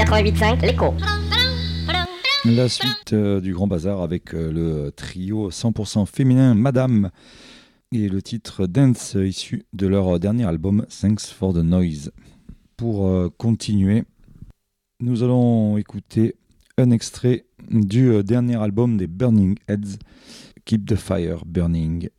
88.5, l'écho. La suite du Grand Bazar avec le trio 100% féminin Madame et le titre Dance issu de leur dernier album Thanks for the Noise. Pour continuer, nous allons écouter un extrait du dernier album des Burning Heads, Keep the Fire Burning.